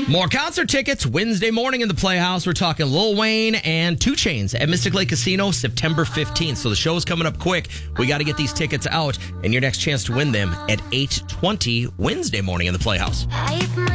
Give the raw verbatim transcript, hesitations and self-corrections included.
More concert tickets Wednesday morning in the Playhouse. We're talking Lil Wayne and two Chainz at Mystic Lake Casino September fifteenth. So the show's coming up quick. We got to get these tickets out, and your next chance to win them at eight twenty Wednesday morning in the Playhouse.